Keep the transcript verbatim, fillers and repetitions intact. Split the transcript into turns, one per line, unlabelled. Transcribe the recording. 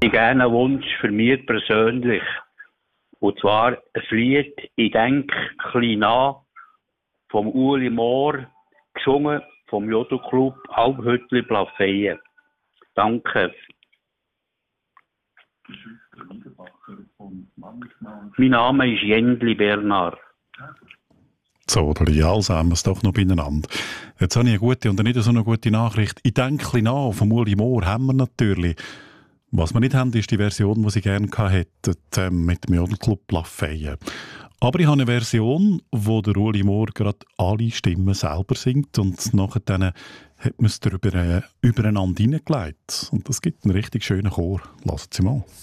Ich habe gerne einen Wunsch für mich persönlich. Und zwar ein Lied, ich denke, klein nach, vom Uli Mohr, gesungen vom Jodelclub Alphütli Plafeyen. Danke. Mein Name ist Jendli Bernhard.
So, oder ja, also haben wir es doch noch beieinander. Jetzt habe ich eine gute und nicht so eine gute Nachricht. Ich denke nach, vom Uli Mohr haben wir natürlich. Was wir nicht haben, ist die Version, die sie gerne hätten, äh, mit dem Jodelclub Plafeyen. Aber ich habe eine Version, wo der Uli Mohr gerade alle Stimmen selber singt und nachher dann hat man es darüber, äh, übereinander hineingelegt. Und das gibt einen richtig schönen Chor. Lasst Sie mal.